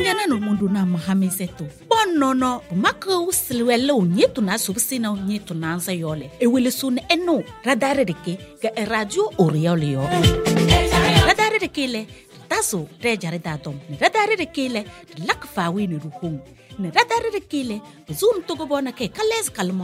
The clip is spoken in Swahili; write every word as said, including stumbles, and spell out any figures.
Nyana no mundu na mahamiseto. Bono no maka usilwele unyetu na subsina unyetu na ansa yole. Ewele sun eno radare deke ga radio oriole yo. Radare deke le taso rejare datom. Radare deke le lakfawi ni ruhung. Radare deke le zoom to go bona ke kales kalmo.